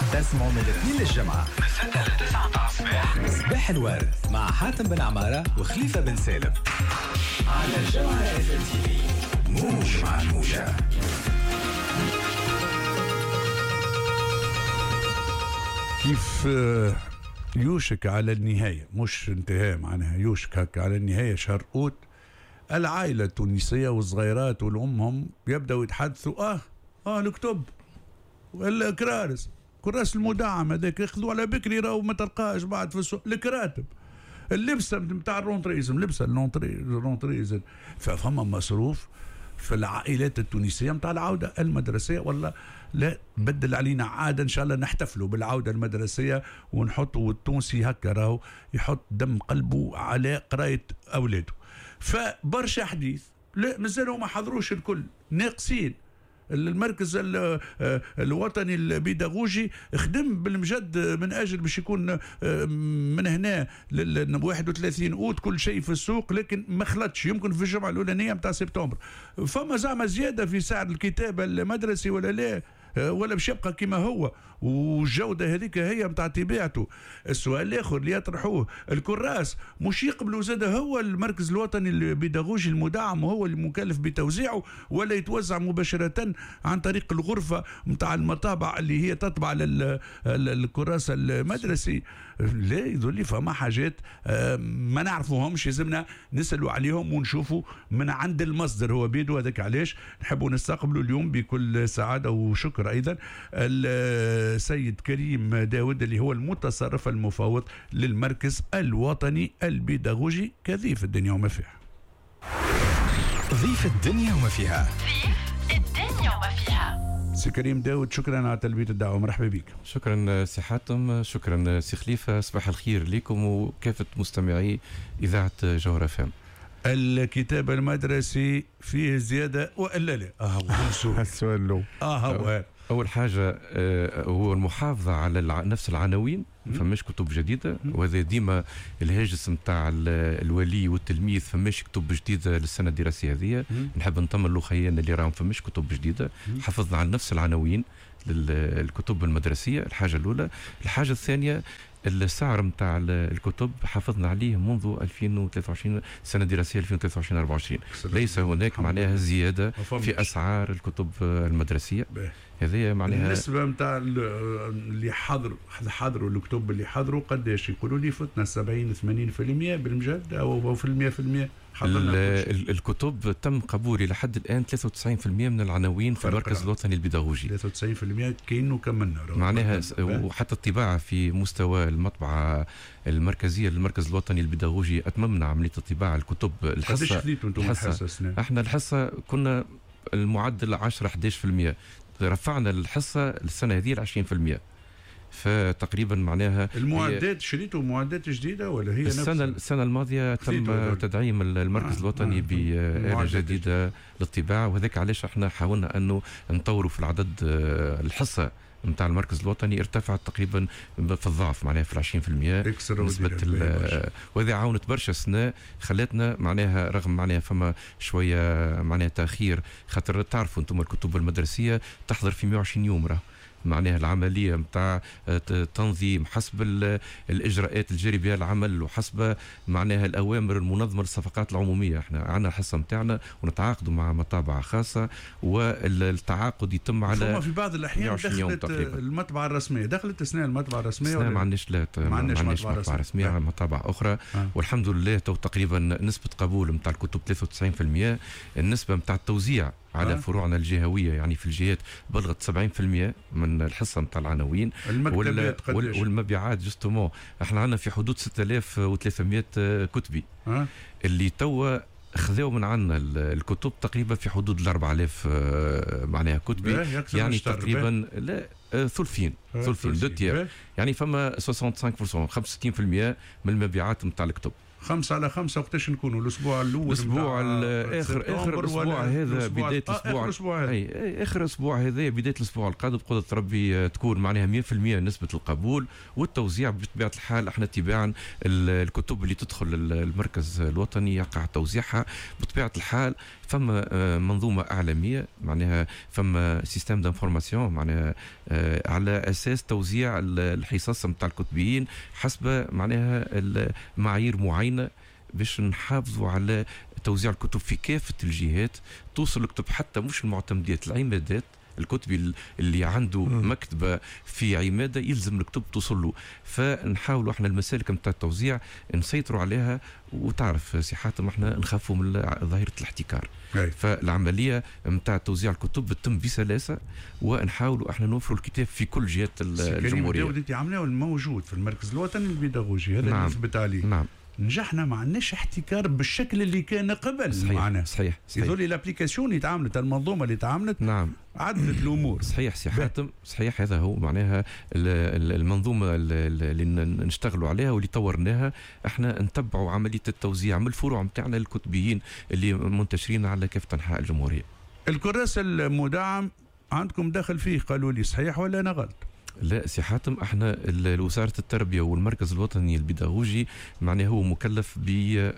تسمعوا من الاثنين للجمعة من 6 ل 9 الصباح. صباح الورد مع حاتم بن عمارة وخليفة بن سالم على الجمعة اف ام تي في. موج مع الموجة. كيف يوشك على النهاية، مش انتهاء معناها، يوشك هكا على النهاية شهر أوت، العائلة التونسية والصغيرات والأمهم يبدأوا يتحدثوا الكتب والكرارس، كراس المدعم هذاك ياخذوا على بكري راهو ما تلقاش بعد في السوق، الكراتب، اللبسة نتاع الرونتريزم، لبسة الرونتريزم، ففما مصروف في العائلات التونسية نتاع العودة المدرسية. ولا لا بدل علينا عادة إن شاء الله نحتفلوا بالعودة المدرسية ونحطوا التونسي هكا راهو يحط دم قلبه على قراية أولاده. فبرشا حديث لا مازالوا ما حضروش الكل، ناقصين. المركز الوطني البيداغوجي خدم بالمجد من اجل باش يكون من هنا لل 31 اوت كل شيء في السوق، لكن ما خلطش، يمكن في الجمعه الاولانيه نتاع سبتمبر. فما زعما زياده في سعر الكتاب المدرسي ولا لا، ولا باش يبقى كما هو، والجوده هذيك هي نتاع طبيعته. السؤال الاخر اللي يطرحوه، الكراس مش يقبلوا زاد هو المركز الوطني البيداغوجي المدعم وهو المكلف بتوزيعه، ولا يتوزع مباشره عن طريق الغرفه نتاع المطابع اللي هي تطبع الكراس المدرسي؟ لا يظل فما حاجات ما نعرفوهمش، لازمنا نسالوا عليهم ونشوفوا من عند المصدر هو بيدو. هذاك علاش نحبوا نستقبلوا اليوم بكل سعاده وشكر ايضا السيد كريم داود اللي هو المتصرف المفوض للمركز الوطني البيداغوجي كضيف الدنيا وما فيها. ضيف الدنيا وما فيها. ضيف الدنيا وما فيها. سي كريم داود، شكرا على تلبية الدعوة، مرحبا بك. شكرا سي حاتم، شكرا سي خليفة، صباح الخير لكم وكافة مستمعي إذاعة جوهر فام. الكتاب المدرسي فيه زيادة وإلا لا؟ هو السؤال له. هو أول حاجة هو المحافظة على نفس العناوين، فماش كتب جديدة، وهذا ديما الهاجس متاع الولي والتلميذ، فماش كتب جديدة للسنة الدراسية هذه. نحب نطمن له خيانا اللي راهم فماش كتب جديدة، حافظنا على نفس العناوين للكتب المدرسية. الحاجة الأولى. الحاجة الثانية، السعر متاع الكتب حافظنا عليه منذ 2023 سنة دراسية 2023-24، ليس هناك معناها زيادة في أسعار الكتب المدرسية. هذه معناها النسبة متاع اللي حضروا الكتب اللي حضروا قداش؟ يقولوا لي فتنا 70-80% بالمجد أو في 100%. الكتب تم قبول إلى حد الآن 93% من العناوين في المركز الوطني البيداغوجي. 93% كأنه كملنا معناها، وحتى الطباعة في مستوى المطبعة المركزية للمركز الوطني البيداغوجي أتممنا عملية الطباعة الكتب. الحصة احنا الحصة كنا المعدل 10-11%، رفعنا الحصة السنة هذه 20%. فتقريبا معناها المعدات شريتوا معدات جديدة ولا هي السنة الماضية تم تدعيم المركز الوطني بآلة جديدة للطباعة، وهذاك علاش احنا حاولنا أنه نطوروا في العدد. الحصة متاع المركز الوطني ارتفعت تقريبا في الضعف، معناها في 20% نسبة وهذا عاونت برشا سنة، خلاتنا معناها رغم معناها فما شوية معناها تأخير، خاطر تعرفوا انتم الكتب المدرسية تحضر في 120 يوم راه معناها العملية متاع تنظيم حسب الإجراءات الجاري بها العمل وحسب معناها الأوامر المنظمة للصفقات العمومية. احنا عندنا الحصة متاعنا ونتعاقدوا مع مطابعة خاصة، والتعاقد يتم على في بعض الأحيان دخلت المطبعة الرسمية، دخلت أثناء المطبعة الرسمية ما عندناش مطبعة رسمية، على مطابعة أخرى. والحمد لله تقريبا نسبة قبول متاع الكتب 93%. النسبة متاع التوزيع على فروعنا الجهوية يعني في الجهات بلغت 70% من الحصة متاع العناوين. والمبيعات جستمو احنا عندنا في حدود 6300 كتبي اللي توا خذوا من عنا الكتب تقريبا في حدود 4000 معناها كتبي، يعني تقريبا لا ثلثين دو تير، يعني فما 65% 65% من المبيعات متاع الكتب. 5/5 وقتاش نكونوا؟ الاسبوع الاول، الاسبوع اخر اسبوع هذا، بدايه الاسبوع اخر اسبوع هذا بدايه الاسبوع القادم بقدره ربي تكون معناها 100% نسبه القبول والتوزيع. بطبيعه الحال احنا تباعا الكتب اللي تدخل المركز الوطني يقع توزيعها بطبيعه الحال. فما منظومه اعلاميه معناها، فما سيستم دانفورماسيون معناها على اساس توزيع الحصص نتاع الكتبيين حسب معناها معايير معينه باش نحافظوا على توزيع الكتب في كافه الجهات. توصل الكتب حتى مش المعتمدات، العمادات، الكتب اللي عنده مكتبه في عماده يلزم الكتب توصل له. فنحاولوا احنا المسالك نتاع التوزيع نسيطروا عليها. وتعرف سي حاتم احنا نخافوا من ظاهره الاحتكار، فالعمليه نتاع توزيع الكتب بتتم بسلاسه، ونحاولوا احنا نوفروا الكتاب في كل جهات الجمهوريه. انت عاملاه الموجود في المركز الوطني البيداغوجي هذا اللي نثبت عليه. نعم، نجحنا ما عندناش احتكار بالشكل اللي كان قبل. صحيح يظل الابليكاسيون اللي تعاملت، المنظومه اللي تعاملت، نعم، عدت الامور. صحيح سي حاتم، صحيح. هذا هو معناها المنظومه اللي نشتغلوا عليها واللي طورناها. احنا نتبعوا عمليه التوزيع من الفروع نتاعنا للكتبيين اللي منتشرين على كافه انحاء الجمهوريه. الكراس المدعم عندكم دخل فيه، قالوا لي، صحيح ولا انا غلط؟ لا سي حاتم، احنا وزارة التربية والمركز الوطني البيداغوجي معناه هو مكلف ب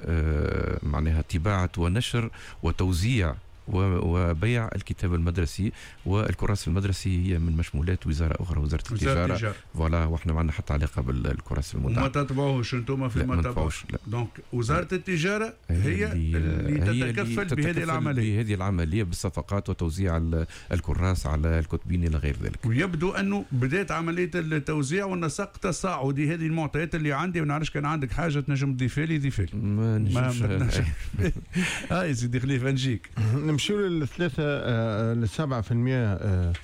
معناها طباعة ونشر وتوزيع وبيع الكتاب المدرسي. والكراس المدرسي هي من مشمولات وزارة أخرى، وزارة التجارة. فوالا، واحنا ما عندنا حتى علاقة بالكراس المدعم. وما تتبعوش انتم في المتابعة؟ دونك وزارة التجارة هي اللي تتكفل بهذه العملية، بهذه العملية بالصفقات وتوزيع الكراس على الكتبين إلى غير ذلك. ويبدو أنه بدأت عملية التوزيع والنسق تصاعدي. هذه المعطيات اللي عندي، ما نعرفش كان عندك حاجة تنجم تضيفها لي. ما نجمش. هاي سيدي خليفة نجيك. نمشيو ل 7%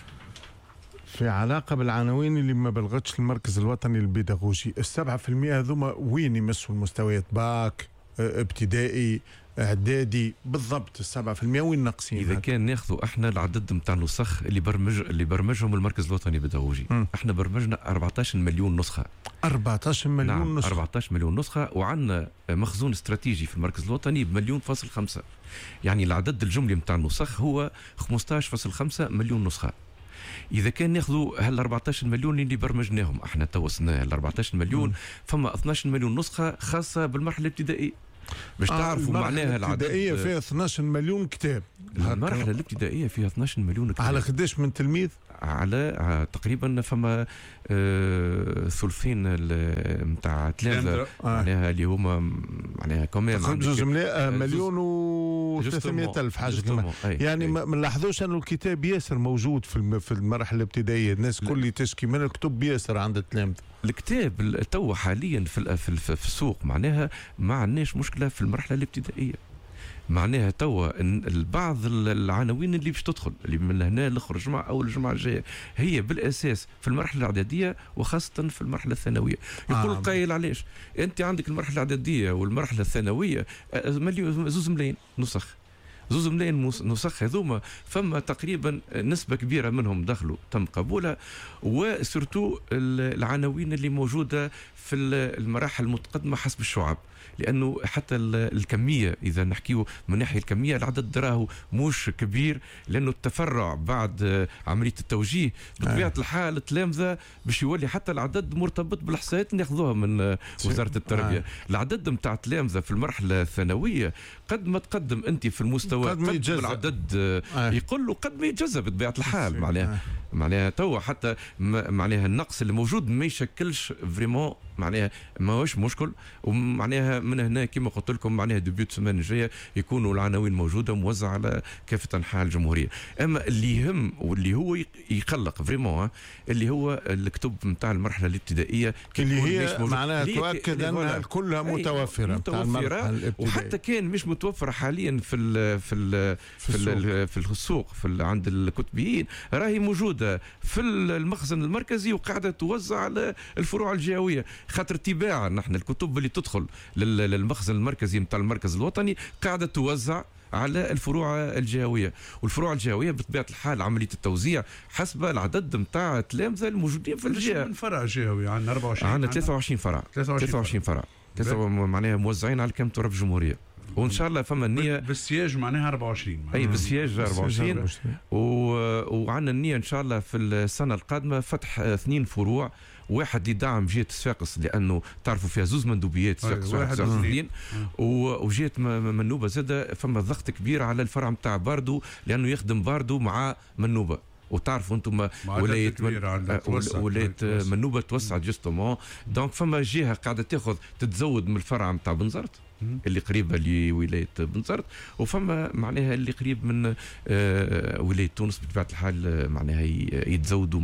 في علاقة بالعناوين اللي ما بلغتش المركز الوطني البيداغوجي. 7% هذوما وين يمسوا المستويات؟ باك، ابتدائي، اعدادي، بالضبط 7% وين ناقصين؟ اذا كان ناخذوا احنا العدد نتاع النسخ اللي برمجهم المركز الوطني البيداغوجي، احنا برمجنا 14 مليون نسخه. 14 مليون نعم، نسخه. 14 مليون نسخه، وعندنا مخزون استراتيجي في المركز الوطني ب1.5 مليون. يعني العدد الجملي نتاع النسخ هو 15.5 مليون نسخه. اذا كان ناخذوا هال 14 مليون اللي برمجناهم احنا تو وصلنا ل 14 مليون، فما 12 مليون نسخه خاصه بالمرحله الابتدائيه. باش تعرفوا معناها العدد. الابتدائيه فيها 12 مليون كتاب. المرحله الابتدائيه فيها 12 مليون كتاب. على قداش من تلميذ؟ على تقريبا فما ثلثين نتاع تلامذه معناها اللي هما معناها كمان جوج مليون و300 ألف حاجه كمان. يعني ما نلاحظوش انه الكتاب ياسر موجود في المرحله الابتدائيه. الناس كل تشكي من الكتب ياسر عند التلامذه. الكتاب تو حاليا في السوق معناها ما عندناش مشكله في المرحله الابتدائيه. معناها توا بعض العناوين اللي باش تدخل اللي من هنا لاخر الجمعه او الجمعه الجايه هي بالاساس في المرحله الاعداديه وخاصه في المرحله الثانويه. يقول قايل علاش انت عندك المرحله الاعداديه والمرحله الثانويه 2 ملايين نسخ. 2 ملايين نسخ هذوما فما تقريبا نسبة كبيرة منهم دخلوا تم قبولها، وسورتو العناوين اللي موجودة في المراحل المتقدمة حسب الشعب، لأنه حتى الكمية إذا نحكيه من ناحية الكمية العدد راهو مش كبير، لأنه التفرع بعد عملية التوجيه بطبيعة الحال التلامذة باش يولي حتى العدد مرتبط بالإحصائيات اللي ناخذوها من وزارة التربية. العدد متاع التلامذة في المرحلة الثانوية قد ما تقدم أنت في المستوى قد العدد يقل وقد ما يتجزأ بطبيعة الحال. معناها توا حتى معناها النقص اللي موجود ما يشكلش فريمون معناها ما هوش مشكل. ومعناها من هنا كما قلت لكم معناها ديبيوت السمانه الجايه يكونوا العناوين موجوده موزعه على كافه انحاء الجمهوريه. اما اللي يهم واللي هو يقلق فريمون اللي هو الكتب نتاع المرحله الابتدائيه اللي هي معناها تؤكد انها كلها متوفره وحتى كان مش متوفره حاليا في السوق عند الكتبيين راهي موجوده في المخزن المركزي وقاعده توزع على الفروع الجهويه. خاطر تباعا نحن الكتب اللي تدخل للمخزن المركزي نتاع المركز الوطني قاعده توزع على الفروع الجهويه، والفروع الجهويه بطبيعه الحال عمليه التوزيع حسب العدد نتاع التلامذه الموجودين في الجهه. من فرع جهوي عندنا 24 عندنا 23 فرع. 23 فرع معناها موزعين على كم طرف الجمهوريه، وان شاء الله فما النيه بالسياج معناها 24 اي بالسياج 24 وعندنا النيه ان شاء الله في السنه القادمه فتح 2 فروع، واحد يدعم جهه صفاقس لانه تعرفوا فيها زوز مندوبيات صفاقس واحد وجهه منوبه زاده فما ضغط كبير على الفرع نتاع باردو لانه يخدم باردو مع منوبه، وتعرفوا انتم ولايه منوبه توسع جوستومون، دونك فما جهه قاعده تاخذ تتزود من الفرع نتاع بنزرت اللي قريبه لولايه بنزرت، وفما معناها اللي قريب من ولايه تونس بطبيعه الحال معناها يتزودوا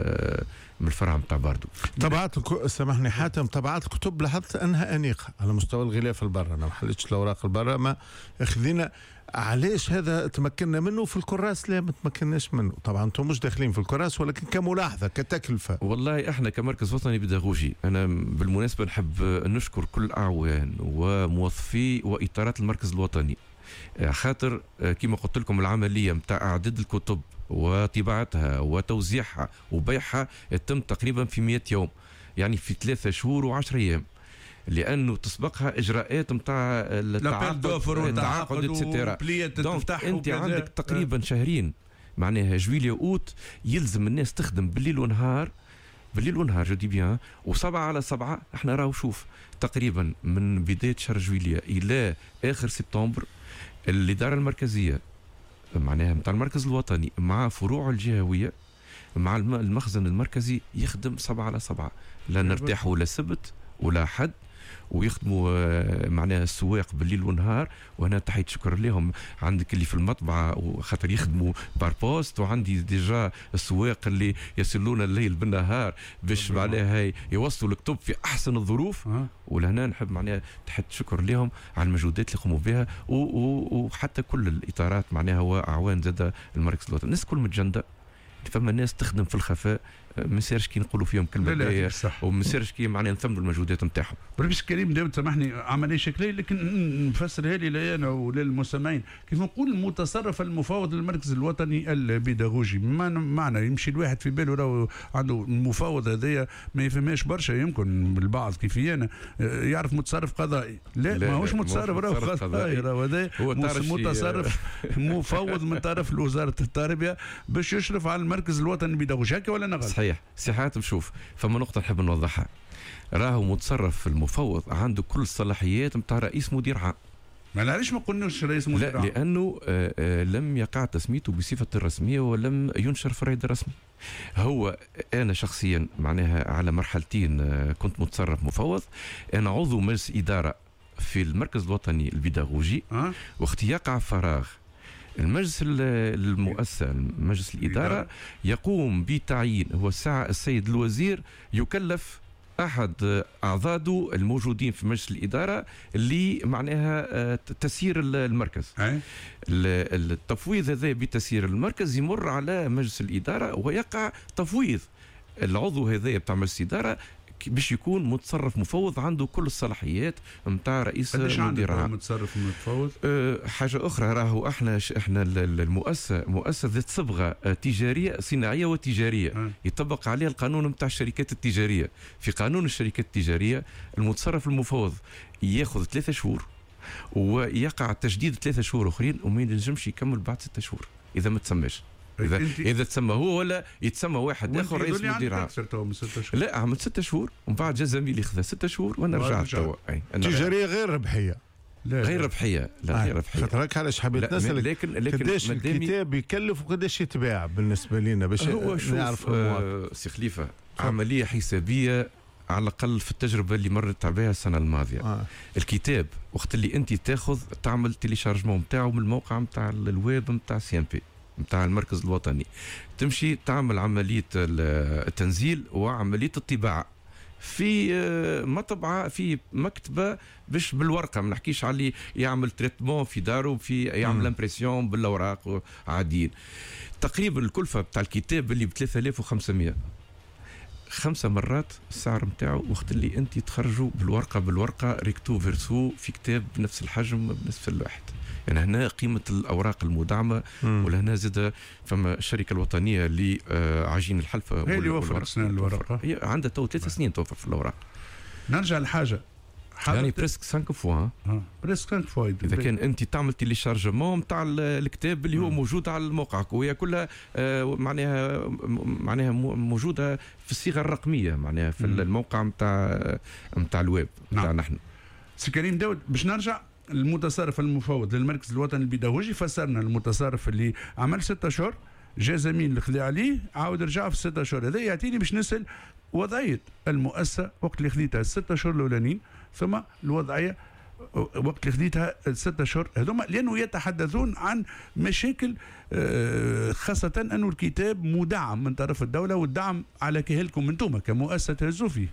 من الفرع نتاع باردو. طبعات سامحني حاتم، طبعات الكتب لاحظت انها انيقه على مستوى الغلاف البرة، انا ما حلتش الاوراق البرة، ما اخذنا علاش هذا تمكنا منه في الكراس لا ما تمكناش منه؟ طبعا انتم مش داخلين في الكراس ولكن كملاحظه كتكلفه. والله احنا كمركز وطني بيداغوجي انا بالمناسبه نحب نشكر كل الاعوان وموظفي واطارات المركز الوطني، خاطر كما قلت لكم العمليه نتاع اعداد الكتب وطباعتها وتوزيعها وبيعها يتم تقريبا في 100 يوم، يعني في 3 شهور و10 ايام، لانه تسبقها اجراءات نتاع التعاقد اتسيتيرا. دونك انت عندك تقريبا شهرين معناها جويليا اوت يلزم الناس تخدم بالليل ونهار جدي بيان، و7 على 7 احنا راهو شوف تقريبا من بدايه شهر جويليا الى اخر سبتمبر الاداره المركزيه معناها نتاع المركز الوطني مع فروعه الجهويه مع المخزن المركزي يخدم 7 على 7، لا نرتاحوا لا سبت ولا حد، ويخدموا معناها السواق بالليل والنهار، وهنا تحية شكر لهم. عندك اللي في المطبعة وخاطر يخدموا بار بوست، وعندي ديجا السواق اللي يسلون الليل بالنهار باش معناها يوصلوا الكتب في أحسن الظروف. ولهنا نحب معناها تحية شكر لهم على المجهودات اللي قاموا بها، وحتى كل الإطارات معناها وأعوان زاد المركز الوطني. الناس كل متجندة، فما ناس تخدم في الخفاء، ما سيرش كي نقولوا فيهم كلمه باهيه، وما سيرش كي معناها نثمنوا المجهودات نتاعهم. باش كريم داود سامحني عمليه شكليه، لكن نفسرها لي انا وللمستمعين كيف نقول المتصرف المفاوض للمركز الوطني البيداغوجي، معنى يمشي الواحد في باله راهو عنده المفاوض هذايا ما يفهمهاش برشا، يمكن البعض كيفي انا يعرف متصرف قضائي، لا ماهوش متصرف راهو قضائي، راهو هذا متصرف مفوض من طرف وزاره التربيه باش يشرف على المركز الوطني البيداغوجي، هكا ولا نغلط؟ صحيح سي حاتم. شوف فما نقطة نحب نوضحها، راهو متصرف المفوض عنده كل الصلاحيات نتاع رئيس مدير عام. ما علاش ما قلناش رئيس مدير عام؟ لأنه لم يقع تسميته بصفة رسمية ولم ينشر في الرائد الرسمي. هو أنا شخصيا معناها على مرحلتين كنت متصرف مفوض، أنا عضو مجلس إدارة في المركز الوطني البيداغوجي، وقت يقع فراغ المجلس المؤسسة مجلس الإدارة يقوم بتعيين، هو الساعة السيد الوزير يكلف أحد أعضاده الموجودين في مجلس الإدارة اللي معناها تسيير المركز. التفويض هذا بتسيير المركز يمر على مجلس الإدارة ويقع تفويض العضو هذا بتاع مجلس الإدارة باش يكون متصرف مفوض عنده كل الصلاحيات نتاع رئيس مدير عام. متصرف مفوض حاجه اخرى، راهو احنا المؤسسه ذات صبغه تجاريه صناعيه وتجاريه يطبق عليها القانون نتاع الشركات التجاريه. في قانون الشركات التجاريه المتصرف المفوض ياخذ 3 شهور ويقع تجديد 3 شهور اخرين، وما ينجمش يكمل بعد 6 شهور اذا ما تسماش. إذا تسمى هو ولا يتسمى واحد آخر رئيس مدير عام. لا عملت 6 شهور ومن بعد جا زميلي خذا 6 شهور وأنا رجعت توا. تجارية غير ربحية. غير ربحية. لا غير ربحية. خاطرك علاش حبيت نسألك لكن قداش الكتاب يكلف وقداش يتباع بالنسبة لنا باش نعرف سي خليفة عملية حسابية على الأقل في التجربة اللي مرت بها السنة الماضية. الكتاب وقت اللي أنت تاخذ تعمل تيليشارجمون نتاعو من الموقع نتاع الويب نتاع CNP نتاع المركز الوطني، تمشي تعمل عملية التنزيل وعملية الطباعة في مطبعة في مكتبة باش بالورقة، ما نحكيش على اللي يعمل تريتمون في داره في يعمل امبرسيون بالأوراق عاديين. تقريبا الكلفة بتاع الكتاب اللي ب3500 5 مرات السعر نتاعو وقت اللي انت تخرجوا بالورقة ريكتو فيرسو في كتاب بنفس الحجم بنفس الواحد. يعني هنا قيمة الأوراق المدعمة، ولهنا زاد فما الشركة الوطنية لعجين الحلفة هي اللي وفرت سنين الورقة، هي عندها 3 سنين توفر في الأوراق. نرجع لحاجة يعني بريسك 5 فوا. بريسك 5 فوا. اذا كان انت تعمل تيليشارجمون نتاع الكتاب اللي هو موجود على موقعك، وهي كلها معناها موجوده في الصيغه الرقميه، معناها في الموقع نتاع الويب نتاعنا نحن. سي كريم داود، باش نرجع المتصرف المفوض للمركز الوطني البيداغوجي، فسرنا المتصرف اللي عمل 6 أشهر، جا زميل اللي خذا عليه عاود رجع في 6 أشهر. هذا يعطيني باش نسال وضعيه المؤسسه وقت اللي خذيتها 6 أشهر الاولانيين، ثم الوضعيه وقت اللي خذيتها 6 أشهر هذوما، لانه يتحدثون عن مشاكل، خاصه انه الكتاب مدعم من طرف الدوله، والدعم على كاهلكم انتم كمؤسسه تهزوا فيه.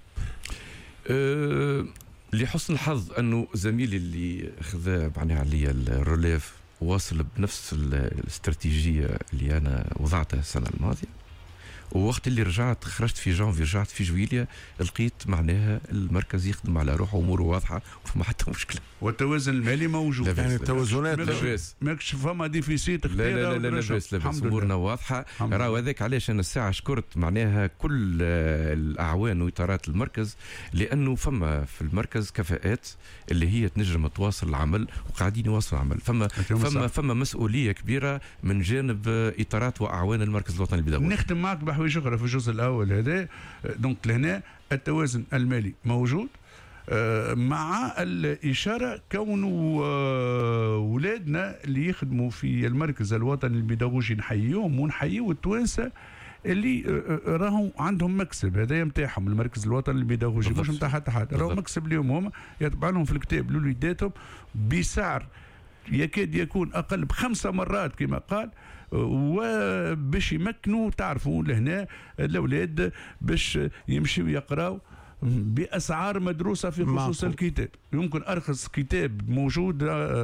لحسن الحظ انه زميلي اللي خذا معناها عليا الروليف واصل بنفس الاستراتيجيه اللي انا وضعتها السنه الماضيه، ووقت اللي رجعت خرجت في جانفي رجعت في جويليا لقيت معناها المركز يخدم على روحه، اموره واضحه وما حتى مشكله، والتوازن المالي موجود. يعني التوازنات ماكش فما ديفيسيت. لا لا لا لاباس امورنا واضحه. راهو هذاك علاش انا الساعه شكرت معناها كل الاعوان واطارات المركز، لانه فما في المركز كفاءات اللي هي تنجم تواصل العمل وقاعدين يواصلوا العمل. فما مسؤوليه كبيره من جانب اطارات واعوان المركز الوطني البيداغوجي. نختم معك بحويج اخرى في الجزء الاول هذا. دونك لهنا التوازن المالي موجود، مع الإشارة كون ولادنا اللي يخدموا في المركز الوطني البيداغوجي نحييهم ونحييوا التوانسة اللي راهم عندهم مكسب. هذا متاعهم المركز الوطني البيداغوجي، مش متاع حتى حد، راهم مكسب اليوم هما يطبع لهم في الكتاب لوليداتهم بسعر يكاد يكون أقل ب5 مرات كما قال، وباش يمكنوا تعرفوا لهنا الأولاد باش يمشيوا يقراوا بأسعار مدروسة في خصوص الكتاب. يمكن أرخص كتاب موجود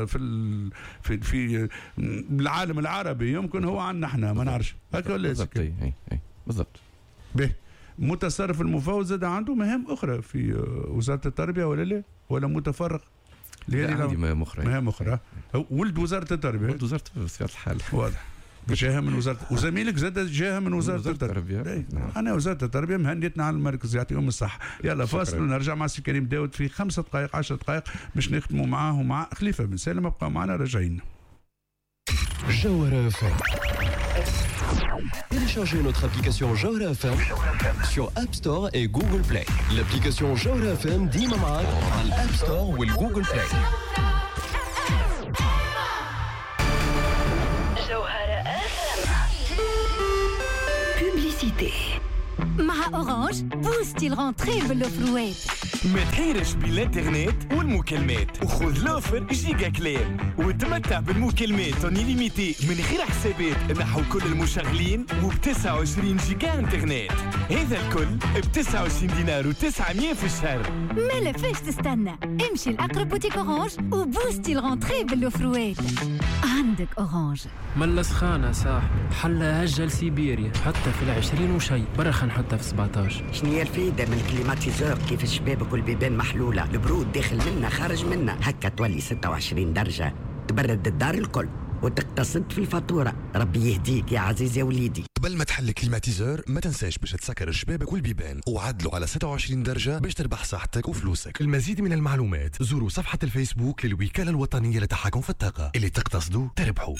في العالم العربي يمكن هو عندنا احنا ما نعرفش هكا ولا بالضبط. بالضبط. به متصرف المفوض زاد عنده مهام أخرى في وزارة التربية ولا لا متفرغ؟ عندي مهام أخرى. ولد وزارة التربية. ولد وزارة بطبيعة الحال. واضح. جاها من وزارة، وزميلك زاد جاها من وزارة التربية. نعم. أنا وزارة التربية مهنيتنا على المركز يعطيهم الصحة. يلا فاصل ونرجع مع سي كريم داود في 5 دقائق 10 دقائق باش نختموا معاه ومع خليفة بن سالم. ابقى معنا راجعين. جوهرة FM. Téléchargez notre application Jawhara FM sur App Store et Google Play. L'application Jawhara FM ديما معاك على الأب ستور والجوجل بلاي. مع أورانج بوستي الغونتري بالأوفروات. ما تحيرش بالانترنت والمكالمات، وخذ لوفر جيجا كليم وتمتع بالمكالمات اونيليميتي من غير حسابات نحو كل المشغلين، وب29 جيجا انترنت. هذا الكل ب29 دينار و900 في الشهر. ما لفاش تستنى، امشي لأقرب بوتيك أورانج وبوستي الغونتري بالأوفروات. عندك أورانج. ملا سخانة صاحبي، حلا هجة لسيبيريا حتى في 20 وشي، برا خنحطها في 17. شنو هي الفايدة من الكليماتيزور كيف الشبابك والبيبان محلولة، البرود داخل منا خارج منا، هكا تولي 26 درجة تبرد الدار الكل وتقتصد في الفاتورة. ربي يهديك يا عزيز يا وليدي. قبل ما تحل كليماتيزور ما تنساش باش تسكر الشبابك والبيبان وعدلوا على 26 درجة باش تربح صحتك وفلوسك. المزيد من المعلومات زوروا صفحة الفيسبوك للوكالة الوطنية للتحكم في الطاقة. اللي تقتصدوا تربحوا.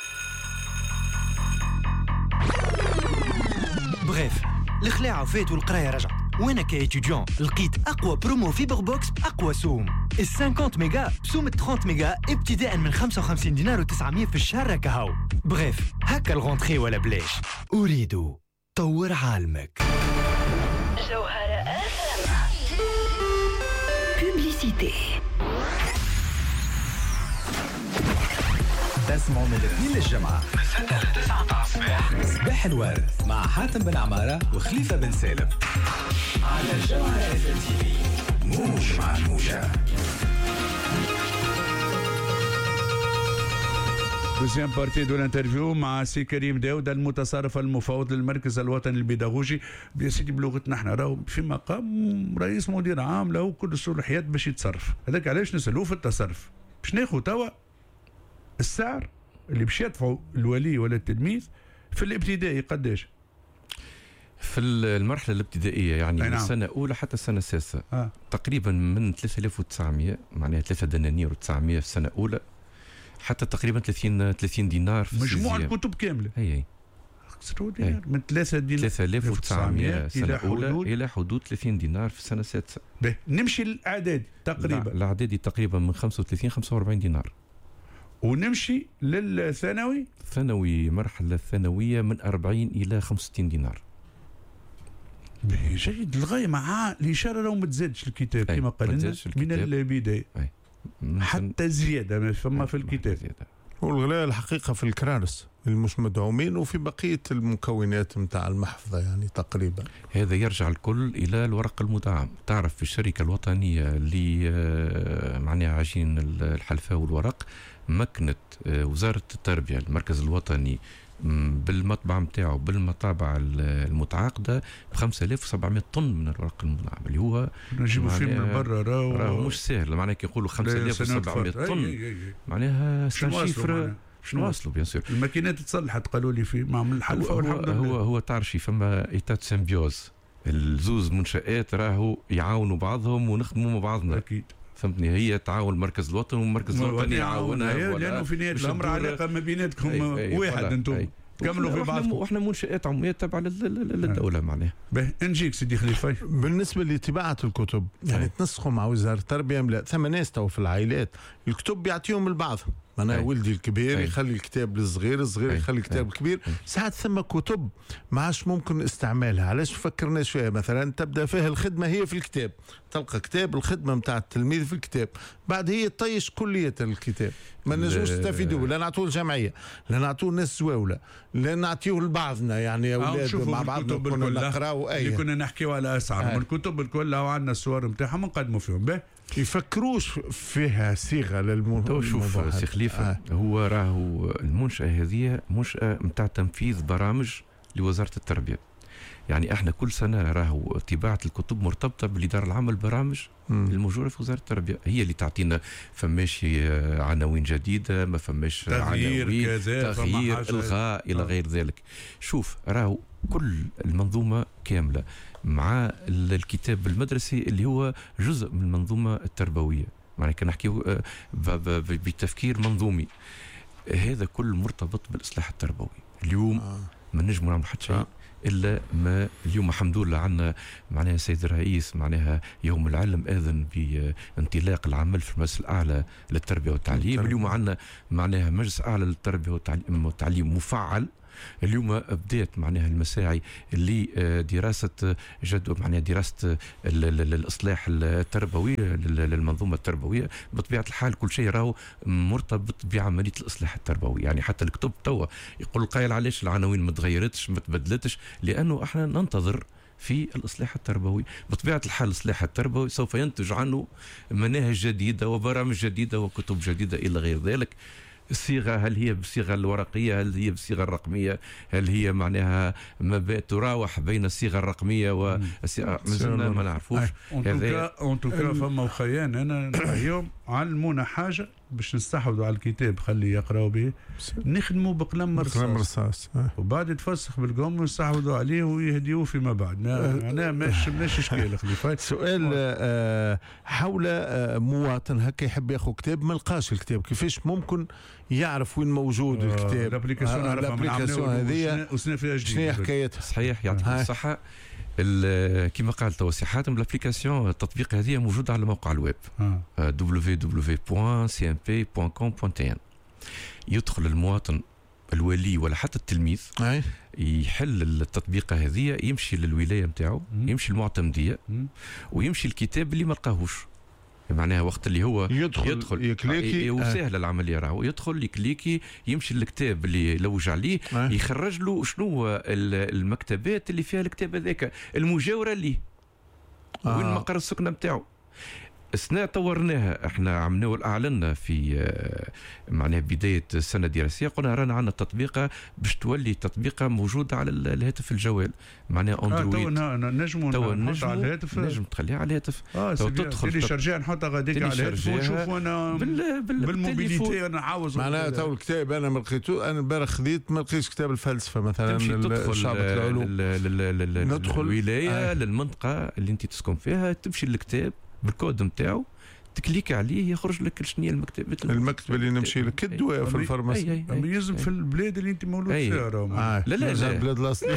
بغيف الخلاعة فات والقراية رجعت، وانا كايتيديون لقيت اقوى برومو فيبر بوكس باقوى سوم. ال 50 ميجا بسوم 30 ميجا ابتداء من 55 دينار و900 في الشهر كهو. بغيف هكا الغونتري ولا بلاش. اريد طور عالمك. جوهرة FM. بوبليسيتي. تسمعوا من الاثنين للجمعة من 6 ل 9 تاع الصباح صباح الورد مع حاتم بن عمارة وخليفة بن سالم على جوهرة FM. موج مع الموجة. دوزيام بارتي دو الانترفيو مع سي كريم داود المتصرف المفوض للمركز الوطني البيداغوجي. يا سيدي بلغتنا احنا راهو في مقام رئيس مدير عام له كل الصلاحيات باش يتصرف. هذاك علاش نسألوه في التصرف باش ناخذ توا السعر اللي باش يدفعوا الولي ولا التلميذ في الابتدائي قداش؟ في المرحله الابتدائيه يعني من السنه الاولى حتى السنه السادسه تقريبا من 3900 معناها 3 دنانير و900 في السنه الاولى حتى تقريبا 30 دينار في مجموع الكتب كامله. هي من 3900 سنه اولى الى حدود 30 دينار في السنه السادسه. نمشي للاعدادي تقريبا. الاعدادي تقريبا من 35 45 دينار. ونمشي للثانوي. مرحله الثانويه من 40 الى 65 دينار. جيد للغايه مع الاشاره لو ما تزادش الكتاب كما قال لنا من البدايه حتى زياده ما فما في الكتاب. والغلاء الحقيقه في الكرارس المش مدعومين وفي بقيه المكونات نتاع المحفظه يعني تقريبا. هذا يرجع الكل الى الورق المدعم. تعرف في الشركه الوطنيه اللي معناها عايشين الحلفاء والورق مكنت وزاره التربيه المركز الوطني بالمطبعة نتاعو بالمطابع المتعاقدة ب 5700 طن من الورق المدعم اللي هو نجيبوا فيه من برا راهو مش سهل. معناها كي يقولوا 5700 طن معناها شيفر شنو واصلوا بيان سور. الماكينات تصلحت قالوا لي في معمل الحلفة والحمد لله. هو تعرفي فما ايتات سيمبيوز الزوز منشآت راهو يعاونوا بعضهم ونخدموا مع بعضنا. أكيد فهمتني. هي تعاون المركز الوطني والمركز الوطني يعاونها لانه في نهايه الامر علاقه ما بيناتكم واحد انتم كملوا في بعضكم. واحنا منشآت عموميه تابعه للدوله معناها. نجيك سيدي خليفه. بالنسبه لطباعه الكتب يعني تنسقوا مع وزاره التربيه لا ثم ناس تو في العائلات الكتب يعطيهم البعض. أنا ولدي الكبير يخلي الكتاب للصغير الصغير يخلي الكتاب الكبير. ساعات ثم كتب ما عادش ممكن استعمالها. علاش فكرناش فيها مثلا تبدا فيها الخدمه هي في الكتاب تلقى كتاب الخدمه نتاع التلميذ في الكتاب بعد هي طيش كليه الكتاب ما نجموش نستفيدوا لا نعطوه الجمعيه لا نعطوه الناس زواوله لا نعطيوه لبعضنا يعني اولاد مع بعضنا كنا نقراو اللي كنا نحكيو على اسعارهم الكتب الكل وعندنا الصور نتاعهم نقدموا فيهم يفكروش فيها صيغه للموضوع. شوف سي خليفه هو راهو المنشاه هذه منشاه نتاع تنفيذ برامج لوزاره التربيه. يعني احنا كل سنه راهو طباعه الكتب مرتبطه بالاداره العامه للبرامج الموجوده في وزاره التربيه هي اللي تعطينا فماش عناوين جديده ما فماش تغيير الغاء الى غير ذلك. شوف راهو كل المنظومه كامله مع الكتاب المدرسي اللي هو جزء من المنظومه التربويه. معناها كنحكيو بتفكير منظومي. هذا كل مرتبط بالاصلاح التربوي. اليوم ما نجموا نعمل حتى شيء الا ما اليوم الحمد لله عندنا معناها السيد الرئيس معناها يوم العلم اذن بانطلاق العمل في المجلس الاعلى للتربيه والتعليم. اليوم عندنا معناها مجلس اعلى للتربيه والتعليم مفعل. اليوم بدات معناها المساعي اللي دراسه جدوى معناها دراسه الاصلاح التربوي للمنظومه التربويه. بطبيعه الحال كل شيء راهو مرتبط بعمليه الاصلاح التربوي. يعني حتى الكتب توا يقول قايل علاش العناوين ما تغيرتش ما تبدلتش لانه احنا ننتظر في الإصلاح التربوي. بطبيعة الحال الإصلاح التربوي سوف ينتج عنه مناهج جديدة وبرامج جديدة وكتب جديدة إلى غير ذلك. الصيغة هل هي بالصيغة الورقية هل هي بالصيغة الرقمية هل هي معناها ما تراوح بين الصيغة الرقمية والصيغة مازلنا ما نعرفوش. ان توكا فما وخيان انا اليوم علمونا حاجة باش نستحوذوا على الكتاب خلي يقراوا به نخدموا بقلم رصاص وبعد تفسخ بالقوم ونستحوذوا عليه ويهديوه فيما بعد. انا ماشي اشكال خليفه. سؤال حول مواطن هكا يحب ياخذ كتاب ما لقاش الكتاب كيفاش ممكن يعرف وين موجود الكتاب؟ الابليكاسيون هذه وسنا فيها جديد شنو حكايتها؟ صحيح يعطيك الصحه. كما قال توسي حاتم الابليكاسيون التطبيق هذه موجوده على موقع الويب www.cmp.com.tn. يدخل المواطن الولي ولا حتى التلميذ يحل التطبيقه هذه يمشي للولايه نتاعو يمشي المعتمديه ويمشي الكتاب اللي ما لقاهوش. معناها وقت اللي هو يدخل يكليكي وسهله العمليه راهو يدخل يكليكي يمشي للكتاب اللي لوج عليه يخرج له شنو هو المكتبات اللي فيها الكتاب هذاك المجاوره ليه وين مقر السكنه نتاعو. السنة طورناها، احنا عملنا اعلنا في معناها بداية السنة الدراسية، قلنا رانا عندنا تطبيقة باش تولي تطبيقة موجودة على الهاتف الجوال، معناها اندرويد. نجموا نحط على الهاتف، نجم تخليها على الهاتف. تدخل تيليشارجي نحطها غاديك على الهاتف ونشوف انا بالموبيليتي انا نعاوز. معناها تو الكتاب انا ما لقيتو، انا امبارح خذيت ما لقيتش كتاب الفلسفة مثلا. تدخل ندخل الولاية للمنطقة اللي انت تسكن فيها، تمشي للكتاب بالكود نتاعو، تكليك عليه يخرج لك شنو هي المكتبه اللي نمشي لك كدواء في الفارماسي. يلزم في البلاد اللي انت مولود فيها. لا البلاد الاصليه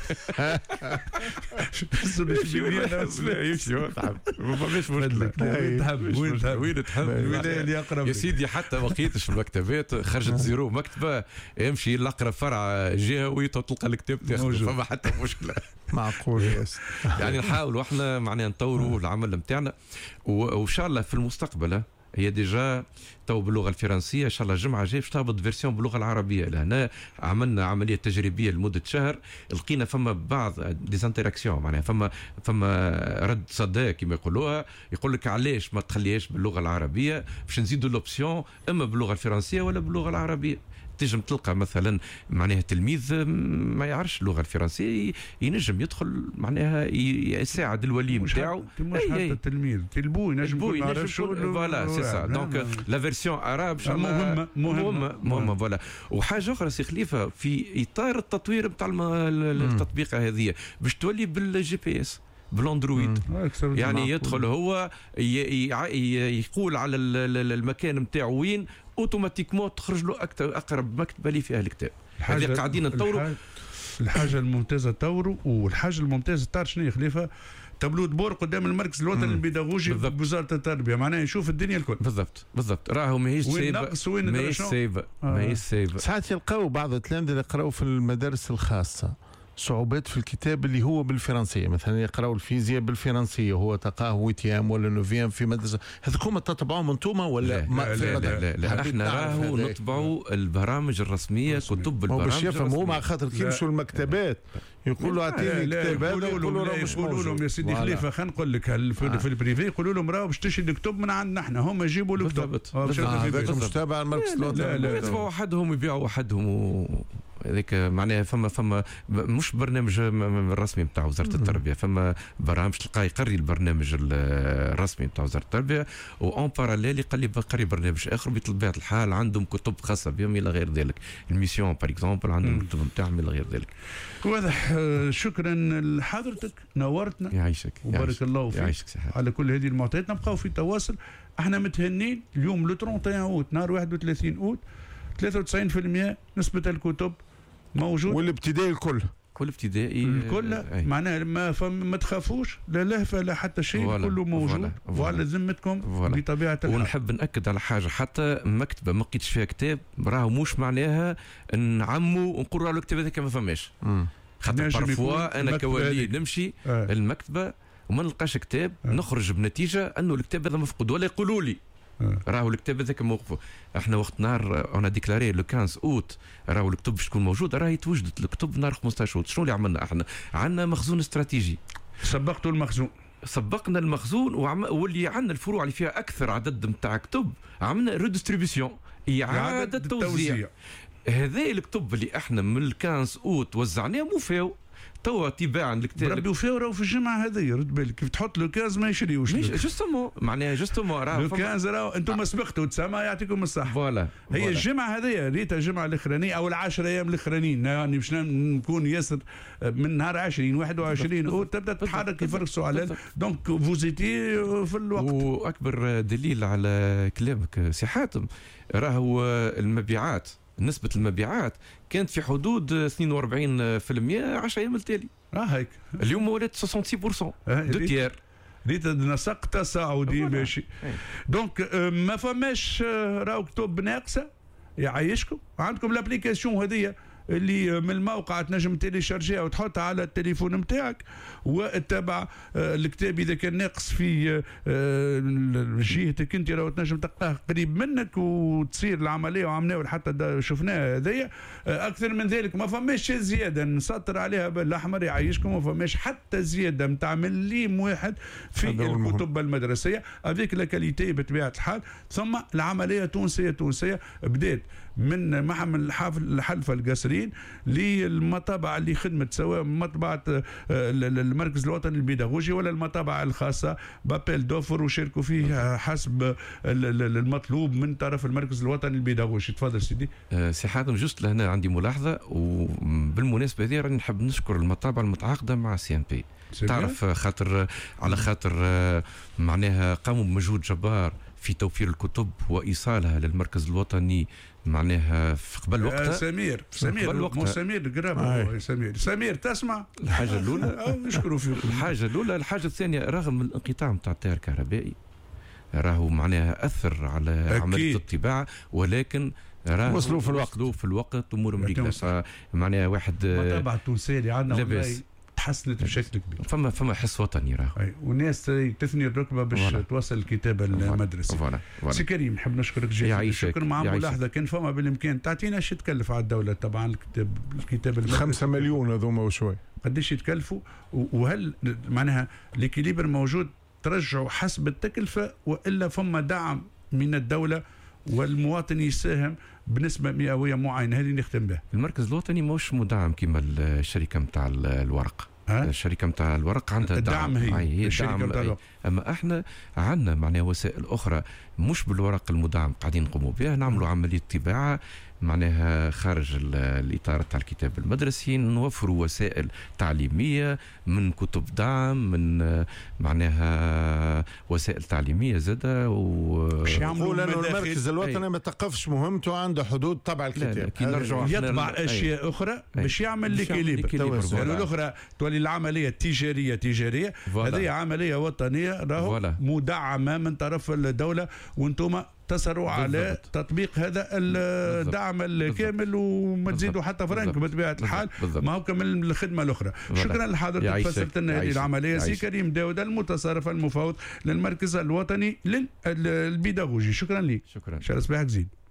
وين تحب الولايه اللي اقرب يا سيدي. حتى ما لقيتش في المكتبات، خرجت زيرو مكتبه، امشي لاقرب فرع جهوي تلقى الكتاب تاخذ، فما حتى مشكله. معقول يعني نحاولوا احنا معناها نطوروا العمل نتاعنا، وان شاء الله في المستقبل هي ديجا تو باللغه الفرنسيه، ان شاء الله الجمعه الجايه باش تهبط فيرسيون باللغه العربيه. لهنا عملنا عمليه تجريبيه لمده شهر، لقينا فما بعض ديزانتراكسيون، معناها فما رد صدى كما يقولوها، يقول لك علاش ما تخليهاش باللغه العربيه، باش نزيدوا لوبسيون اما باللغه الفرنسيه ولا باللغه العربيه. تنجم تلقى مثلا معناها تلميذ ما يعرفش اللغه الفرنسيه، ينجم يدخل معناها يساعد الولي نتاعو. مش حتى التلميذ تلبو ينجم فوالا سي سا. دونك لا فيرسيون عرب مهمه فوالا. وحاجه اخرى سي خليفه، في اطار التطوير نتاع التطبيقه هذه باش تولي بالجي بي اس بالاندرويد، يعني يدخل هو يقول على المكان نتاعو وين، اوتوماتيكمون تخرج له اقرب مكتبه اللي فيها الكتاب. هذه قاعدين نطوروا. الحاجه الممتازه تطوروا، والحاجه الممتازه طار شنو خليفه؟ تابلو دبور قدام المركز الوطني البيداغوجي بوزاره التربيه، معناها يشوف الدنيا الكل. بالضبط راهو ماهيش سايبه ماهيش سايبه. ساعات يلقاو بعض التلامذه اللي يقراوا في المدارس الخاصه صعوبات في الكتاب اللي هو بالفرنسيه، مثلا يقراوا الفيزياء بالفرنسيه، هو تلقاه ويتيام ولا نوفيام في مدرسه، هذوكم تطبعوهم انتم ولا لا احنا راهو نطبعوا البرامج الرسميه، كتب البرامج باش يفهموا مع خاطر كي يمشوا المكتبات يقولوا اعطيني الكتاب هذا، يقولوا لهم يا سيدي خليفه خلينا نقول لك في البريفي يقولوا لهم راهو باش تشري الكتب من عندنا احنا، هم يجيبوا الكتب هذاك مش تابع المركز الوطني، لا يدفعوا وحدهم ويبيعوا وحدهم. هذيك معناها فما مش برنامج الرسمي نتاع وزاره التربيه، فما برامج تلقاه يقري البرنامج الرسمي نتاع وزاره التربيه، وان باراليل يقري برنامج اخر بطبيعه الحال عندهم كتب خاصه بهم الى غير ذلك. الميسيون باغ اكزومبل عندهم الكتب نتاعهم الى غير ذلك. واضح. شكرا لحضرتك، نورتنا. يعيشك وبارك الله فيك على كل هذه المعطيات. نبقاو في تواصل. احنا متهنين اليوم لو 31 اوت، نهار 31 اوت 93% نسبه الكتب موجود، والابتدائي الكل الكل معناها ما تخافوش، لا لهفه لا حتى شيء، كله موجود وعلى ذمتكم بطبيعه الحال. ونحب ناكد على حاجه، حتى مكتبه ما لقيتش فيها كتاب راهو مش معناها نعموا ونقولوا على الكتاب هذاك ما فماش، خاطر بارفوا انا كولي نمشي المكتبه وما نلقاش كتاب، نخرج بنتيجه انه الكتاب هذا مفقود، ولا يقولوا لي راهو الكتاب هذاك موقفه. احنا وقت نهار انا ديكلاري لو 15 اوت راهو الكتب باش تكون موجوده، راهي توجدت الكتب نهار 15 اوت. شنو اللي عملنا احنا؟ عندنا مخزون استراتيجي، سبقتوا المخزون، سبقنا المخزون، واللي عندنا الفروع اللي فيها اكثر عدد نتاع كتب عملنا ريديستريبيسيون، اعاده توزيع. هذا الكتب اللي احنا من 15 اوت وزعناهم وفاو توا تباعا الكتاب ربي وفاو راهو في الجمعه هذه. رد بالك كيف تحط لو 15 ما يشريوش جوستومون، معناها جوستومون راهو لو 15 راهو انتم سبقتوا تسمى يعطيكم الصحه. فوالا هي الجمعه هذه ريتها الجمعه الاخرانيه او ال10 ايام الاخرانيين، يعني باش نكون ياسر من نهار 20 21 وتبدا تتحرك الفرق على دونك فوزيتي في الوقت. واكبر دليل على كلامك سي حاتم، راهو المبيعات، نسبة المبيعات كانت في حدود 42% 10 أيام التالي. هيك اليوم ولات 66% دو تيير. ريت نسق تصاعدي ماشي. دونك ما فماش راهو كتب ناقصة، يعيشكم عندكم الابليكاسيون هذه اللي من الموقع تنجم تيليشارجيها وتحطها على التليفون نتاعك وتتبع الكتاب اذا كان ناقص في جهتك انت راهو تنجم تلقاه قريب منك وتصير العمليه وعملناه حتى شفناها هذايا. اكثر من ذلك ما فماش زياده نسطر عليها بالاحمر يعيشكم، ما فماش حتى زياده نتاع مليم واحد في الكتب المدرسيه افيك لا كاليتي بطبيعه الحال. ثم العمليه تونسيه بدات من محمل الحلفه القصرين للمطابع اللي خدمت سواء مطبعه المركز الوطني البيداغوجي ولا المطابع الخاصه بابيل دوفر وشاركوا فيه حسب المطلوب من طرف المركز الوطني البيداغوجي. تفضل سيدي. سي حاتم، جست لهنا عندي ملاحظه، وبالمناسبه هذه راني نحب نشكر المطابع المتعاقده مع سي ام بي. تعرف خاطر معناها قاموا بمجهود جبار في توفير الكتب وايصالها للمركز الوطني معناها في قبل وقتها. سمير سمير تسمع. الحاجه الاولى نشكروا فيك. الحاجه الاولى. الحاجه الثانيه، رغم الانقطاع نتاع التيار الكهربائي راهو معناها اثر على عمليه الطباعه، ولكن وصلوا في الوقت امورهم رجله. معناها واحد المطابعه التونسيه اللي عندنا تحسنت بشكل كبير. فما حس وطني راهو، والناس تثني الركبه باش توصل الكتابه المدرسيه. سي كريم نحب نشكرك جزيلا. شكرا. مع ملاحظه كان فما بالامكان تعطينا ايش تكلف على الدوله طبعا الكتاب المدرسي 5 مليون هذوما وشوي قداش يتكلفوا، وهل معناها ليكيليبر موجود ترجعوا حسب التكلفه والا فما دعم من الدوله والمواطن يساهم بنسبه مئويه معينه؟ هذه نختم بها. المركز الوطني مش مدعم كما الشركه نتاع الورق. الشركه نتاع الورق عندها الدعم، هي الشركه نتاع الورق. اما احنا عندنا معناها وسائل اخرى مش بالورق المدعم قاعدين نقوموا بها، نعملوا عمليه طباعه معناها خارج الاطار تاع الكتاب المدرسي، نوفروا وسائل تعليميه من كتب دعم، من معناها وسائل تعليميه زاده. يقول انه المركز الوطني ما تقفش مهمته عنده حدود طبع الكتاب، يطبع اشياء اخرى باش يعمل ليكيليبر. يعني الاخرى تولي العمليه تجاريه، هذه عمليه وطنيه راهو مدعمه من طرف الدوله، وانتم تسروا على تطبيق هذا الدعم الكامل وما تزيدوا حتى فرنك بطبيعه الحال. ما هو كمل الخدمه الاخرى. شكرا لحضرتك فسرت لنا هذه العمليه. سي كريم داود المتصرف المفوض للمركز الوطني للبيداغوجي، شكرا لك. شكرا. صباحك زين.